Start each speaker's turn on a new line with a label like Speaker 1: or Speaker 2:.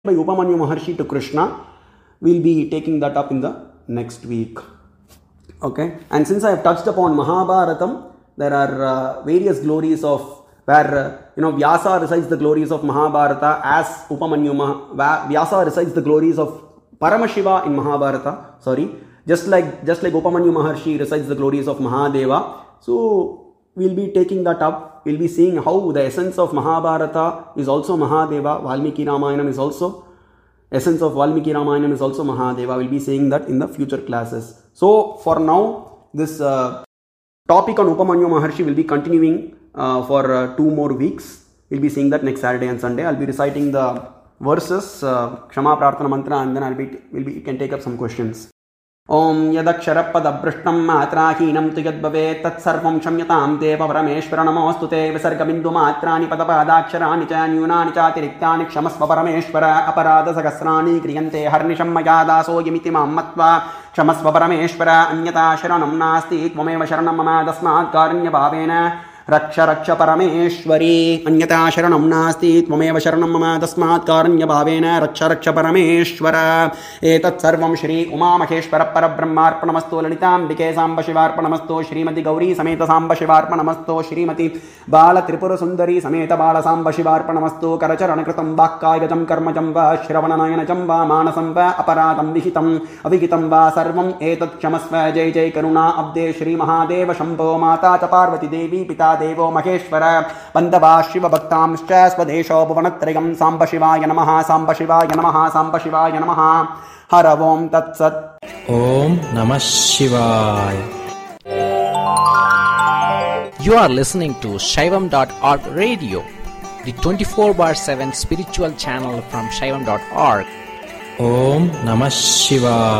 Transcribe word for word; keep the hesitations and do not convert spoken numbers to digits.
Speaker 1: by Upamanyu Maharshi to Krishna. We'll be taking that up in the next week. Okay, and since I have touched upon Mahabharatam, there are uh, various glories of where uh, you know Vyasa recites the glories of Mahabharata as Upamanyu. Mah- Vyasa recites the glories of Paramashiva in Mahabharata. Sorry, just like just like Upamanyu Maharshi recites the glories of Mahadeva. So we'll be taking that up. We'll be seeing how the essence of Mahabharata is also Mahadeva. Valmiki Ramayanam is also essence of Valmiki Ramayanam is also Mahadeva. We'll be seeing that in the future classes. So for now, this uh, topic on Upamanyu Maharshi will be continuing uh, for uh, two more weeks. We'll be seeing that next Saturday and Sunday. I'll be reciting the verses, uh, Kshama Prarthana Mantra, and then I'll be, we'll be, you can take up some questions. Om yadaksharapadabhrishtam matrahinam tu yadbhavet tatsarvam shamyatam deva parameshvara namostu te visargabindu matrani padapadaksharaani cha nyunani cha tiriktani kshamasva parameshvara aparada sagasrani kriyante harnisham maya daso yamiti mammatva kshamasva parameshvara anyata sharanam nasti tvameva sharanam mama dasmat karanya bhavena रक्ष रक्ष परमेश्वरी अन्यथा शरणं नास्ति त्वमेव शरणं मम तस्मात् कारण्यभावेन रक्ष रक्ष परमेश्वर एतत् सर्वं श्री उमामहेश्वर परब्रह्मार्पणमस्तु ललिताम्बिके साम्ब शिवार्पणमस्तु श्रीमती गौरी समेत साम्ब शिवार्पणमस्तु श्रीमती बाल त्रिपुर सुंदरी समेत बाल साम्ब शिवार्पणमस्तु करचरणकृतं वाक्कायजं कर्मजं वा श्रवणनयनजं वा मानसं वा अपराधं विहितम् अविहितं वा सर्वम् एतत् क्षमस्व जय जय करुणा अब्दे श्री महादेव शंभो माता च पार्वती देवी पिता देवो महेश्वर बन्धवा शिव भक्तांश्च स्वदेशो भुवनत्रयं साम्ब शिवाय नमः साम्ब शिवाय नमः साम्ब शिवाय नमः हर ओम तत्सत्
Speaker 2: ओम नमः शिवाय. You are listening to Shaivam dot org radio, the twenty-four bar seven spiritual channel from Shaivam dot org. Om Namah Shivaya.